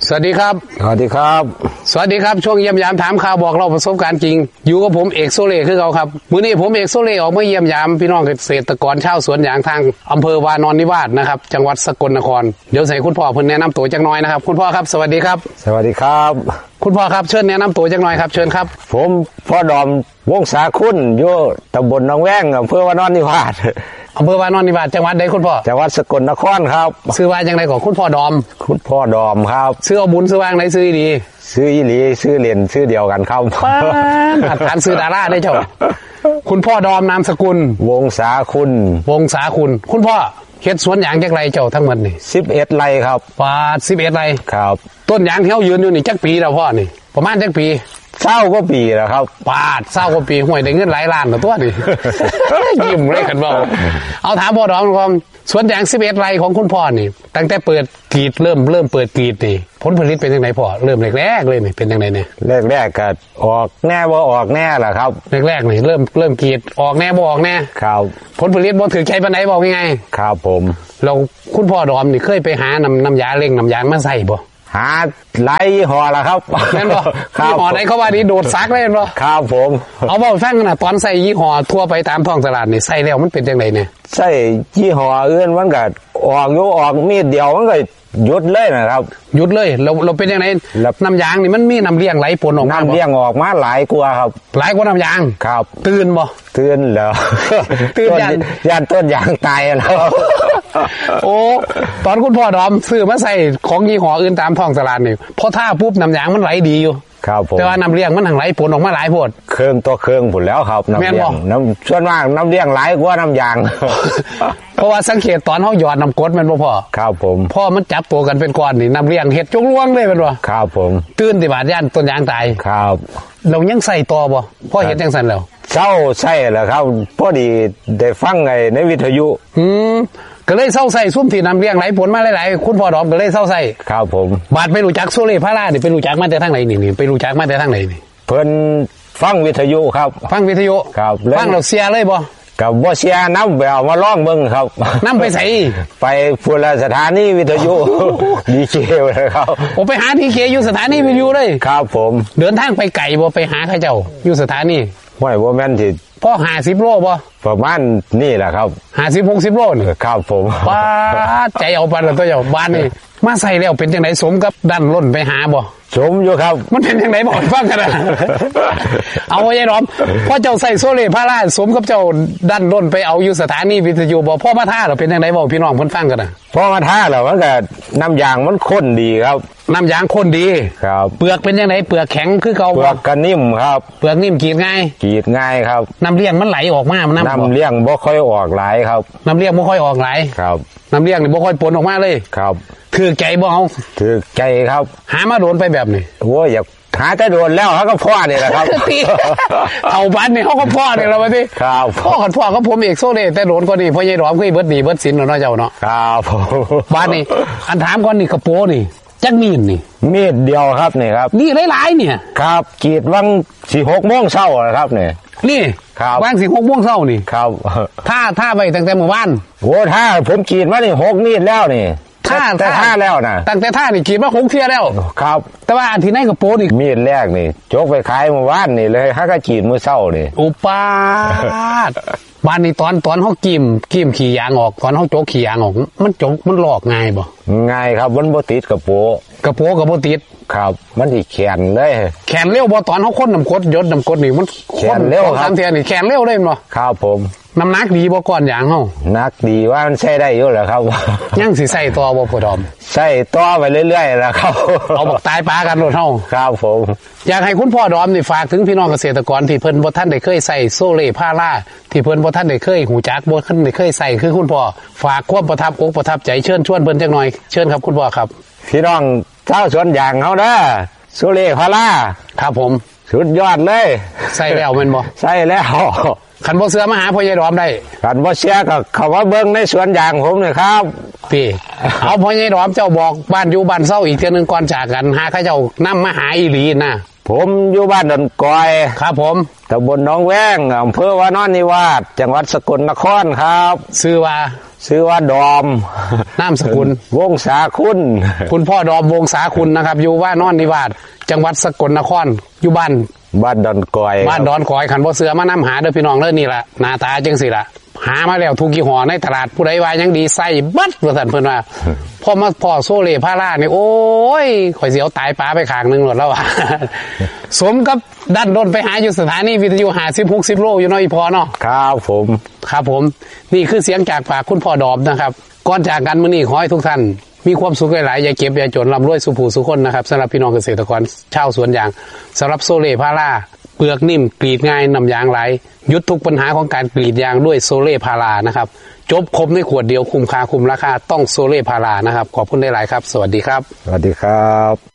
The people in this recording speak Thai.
สวัสดีครับสวัสดีครับสวัสดีครับช่วงเยี่ยมยามถามข่าวบอกเล่าประสบการณ์จริงอยู่กับผมเอกโซเล่คือเขาครับมื้อนี้ผมเอกโซเล่ออกมาเยี่ยมยามพี่น้องเกษตรกรชาวสวนยางทางอำเภอวานอนนิวาสนะครับจังหวัดสกลนครเดี๋ยวใส่คุณพ่อเพิ่นแนะนำตัวจักหน่อยนะครับคุณพ่อครับสวัสดีครับสวัสดีครับคุณพ่อครับเชิญแนะนำตัวจักหน่อยครับเชิญครับผมพ่อดอมวงศาคุณอยู่ตำบลหนองแวงอำเภอวานอนนิวาสอำเภอวานอนนิวาสจังหวัดใดคุณพ่อจังหวัดสกลนครครับชื่อว่าจังไดของคุณพ่อดอมคุณพ่อดอมครับชื่อเอาบุญชื่อว่าจังไดชื่อดีชื่ออีหลีชื่อเล่นชื่อเดียวกันครับมาฐานชื่อดาราได้เจ้าคุณพ่อดอมนามสกุลวงศาคุณคุณพ่อเฮ็ดสวนยางจักไรเจ้าทั้งหมดนี่ 11 ไร่ครับปาด11 ไร่ครับต้นยางที่เฮายืนอยู่นี่จักปีแล้วพ่อนี่ประมาณจักปี 20 กว่าปีแล้วครับปาด20 กว่าปีห่วยได้เงินหลายล้านตัวนี่ ยิ้มเลยกันบ่เอาถามพ่อดอมก่อนสวนยาง11 ไร่ของคุณพ่อนี่ตั้งแต่เปิดกรีดเริ่มเปิดกรีดนี่ผลผลิตเป็นจังไดพ่อเริ่มแรกๆเลยนี่เป็นจังไดเนี่ยแรกก็ออกแน่บ่ออกแน่ล่ะครับแรกๆนี่เริ่มกรีดออกแน่บ่ออกแน่ครับผลผลิตบ่ถือใจปานใดบอกยังไงครับผมเราคุณพ่อดอมนี่เคยไปหาน้ำยาเร่งน้ำยางมาใส่บ่หาหลายยี่ห้อละครับแม่นบ่ยี่ห้อใดเขาว่าดีโดดซักเลยแม่นบ่ครับผมเอาเว้าฟังกันน่ะตอนใส่ยี่ห้อทั่วไปตามท้องตลาดนี่ใส่แล้วมันเป็นจังไดเนี่ยใส่ยี่ห้ออื่นมันก็ออกมีดเดียวมันก็หยุดเลยนะครับหยุดเลยเราเป็นยังไงน้ำยางนี่มันมีน้ำเลี้ยงไหลปนออกมาน้ำเลี้ยงออกมาหลายกว่าครับหลายกว่าน้ำยางครับตื่นบ่ตื่นแล้วตื่นยันต้นยางตายแล้วโอ้ตอนคุณพ่อดอมซื้อมาใส่ของยี่ห้ออื่นตามท้องตลาดนี่พอท่าปุ๊บน้ำยางมันไหลดีอยู่ครับผมแต่ว่าน้ำเลี้ยงมันหังไหลปนออกมาหลายโพดเครื่องตัวเครื่องผุนแล้วครับน้ำเลี้ยงส่วนมากน้ำเลี้ยงหลายกว่าน้ำยางเพราะว่าสังเกตตอนเขาหยอดน้ำกรดมันบ่พอครับผมพ่อมันจับตัวกันเป็นก้อนนี่น้ำเลี้ยงเห็ดจงล่วงเลยเป็นบ่ครับผมตื่นที่บาดย่านต้นยางตายครับเรายังใส่ต่อบ่พ่อเห็ดจังซั่นแล้วเศร้าใช่แหละครับพอดีได้ฟังในวิทยุก็เลยเศร้าใส่ซุ่มที่น้ำเลี้ยงไหลผลมาหลายๆคุณพ่อดอมก็เลยเศร้าใส่ครับผมบาดไปรู้จักโซเล่พารานี่ไปรู้จักมาแต่ทางไหนนี่ไปรู้จักมาแต่ทางไหนนี่เพิ่นฟังวิทยุครับฟังวิทยุครับฟังเราเสียเลยบ่กับบ่เสียน้ำไปเอามาร้องเบิ่งครับน้ำไปใส่ไปพุ่นละสถานีวิทยุดีเคเลยครับผมไปหาดีเคอยู่สถานีวิทยุเลยครับผมเดินทางไปไกลบ่ไปหาเขาเจ้าอยู่สถานีไม่ว่าแม่นที่พ่อ50 โลบ่ประมาณนี่แหละครับ 50-60 โลนี่ครับผมป้าใจเอาปันละตัวเจ้าบ้านนี่มาใส่แล้วเป็นจังไดสมกับดันล้นไปหาบ่สมอยู่ครับมันเป็นจังไดบอกฟังกันนะเอาไว้ยายดอมพ่อเจ้าใส่โซเล่พาราสมกับเจ้าดันล้นไปเอาอยู่สถานีวิทยุบ่พ่อมาท่าหรอเป็นจังไดบอกพี่น้องเพิ่นฟังกันน่ะพ่อมาท่าแล้วมันก็น้ำยางมันข้นดีครับน้ำยางข้นดีครับเปลือกเป็นยังไงเปลือกแข็งคือเก่าเปลือกก็นิ่มครับเปลือกนิ่มกรีดง่ายครับน้ำเลี้ยงมันไหลออกมาน้ำเลี้ยงบ่ค่อยออกหลายครับน้ำเลี้ยงบ่ค่อยออกหลายครับน้ำเลี้ยงนี่บ่ค่อยปนออกมาเลยครับถือใจบ่เอาถือใจครับหามาโดนไปแบบนี้โอ้ยอยากหาแต่โดนแล้วเขาก็พ่อนี่แหละครับเอาบ้านนี่เขาก็พ่อนี่แหละวะที่ครับพ่อกับพ่อก็ผมเอกโซเล่แต่โดนก็นี่พ่อใหญ่ดอมเคยเบิดหนีเบิดสินเนาะเจ้าเนาะครับบ้านนี่อันถามก่อนนี่กระโปนี่จักมีดนี่มีดเดียวครับนี่ครับนี่หลายๆเนี่ยครับกรีดวัง4-6 โมงเช้านะครับนี่ครับวัง4-6 โมงเช้านี่ครับท่าไปตั้งแต่เมื่อวานโอ้ท่าผมกรีดมานี่6 มีดแล้วนี่ท่าแล้วนะตั้งแต่ท่านี่กรีดมา6 เที่ยแล้วครับแต่ว่าอันที่ไหนกระโปนี่มีดแรกนี่จกไปขายเมื่อวานนี่เลยฮักก็กรีดมื้อเช้านี่อุปาทบ้านนี้ตอนเขากิ้มขี่ยางออกตอนเขาโจกขี่ยางออกมันหลอกง่ายบ่ง่ายครับมันบ่ติดกระโปก็บ่ติดครับมันสิแขนเลยแขนเร็วบ่ตอนเขาค้นน้ำกรดยศน้ำกรดนี่มันแขนเร็วครับ 3 เที่ยนี่แขนเร็วเลยมั้ยครับผมน้ำหนักดีบ่ก่อนยางเฮานักดีว่ามันใช้ได้อยู่แหละครับยังสิใส่ต่อบ่พ่อดอมใส่ต่อไปเรื่อยๆแล้วครับเอาบักตายปลากันโลดเฮาครับผมอยากให้คุณพ่อดอมนี่ฝากถึงพี่น้องเกษตรกรที่เพิ่นบ่ทันได้เคยใส่โซเล่พาราที่เพิ่นบ่ทันได้เคยหูจักบ่ทันได้เคยใส่คือคุณพ่อฝากความประทับอกประทับใจเชิญชวนเพิ่นจักหน่อยเชิญครับคุณพ่อครับพี่น้องชาวสวนยางเฮาเด้อโซเล่พาราครับผมสุดยอดเลยใส่แล้วแม่นบ่ใส่แล้วคันบ่เชื่อมาหาพ่อใหญ่ดอมได้คันบ่เชื่อก็เข้ามาเบิ่งในสวนยางผมนี่ครับพี่เอาพ่อใหญ่ดอมเจ้าบอกบ้านอยู่บ้านเซาอีกเทื่อนึงก่อนจากกันหาเขาเจ้านำมาหาอีหลีนะผมอยู่บ้านดอนกอยครับผมตำบลหนองแวงอำเภอวานอนนิวาสจังหวัดสกลนครครับชื่อว่าชื่อว่าดอมนามสกุลวงศาคุณคุณพ่อดอมวงศาคุณนะครับอยู่ว่านอนนิวาสจังหวัดสกลนครอยู่บ้านบ้านดอนกอยบ้านดอนขอยขันบ่เสือมานํหาเด้อพี่น้องเด้อนี่ล่ะหน้าตาจังสิล่ะหามาแล้วทุกยี่ห้อในตลาดผู้ใดว่ายังดีใส่บัดว่าซั่นเพิ่นว่า พอมาพอโซเล่พารานี่โอ้ยข่อยสิเอาตายปลาไปข้างหนึงหมดแล้วว่ะ สมกับดันโดนไปหาอยู่สถานีวิทยุ50-60 โลอยู่เนาะอีพอเนาะครับผมครับผมนี่คือเสียงจากปากคุณพ่อดอมนะครับก่อนจากกันมื้อนี้ขอให้ทุกท่านมีความสุขหลายๆอย่าเก็บอย่าจนร่ำรวยสุขสุขคนนะครับสำหรับพี่น้องเกษตรกรชาวสวนยางสำหรับโซเล่พาราเปลือกนิ่มกรีดง่ายน้ำยางไหลยุดทุกปัญหาของการกรีดยางด้วยโซเล่พารานะครับจบครบในขวดเดียวคุ้มค่าคุ้มราคาต้องโซเล่พารานะครับขอบคุณหลายๆครับสวัสดีครับสวัสดีครับ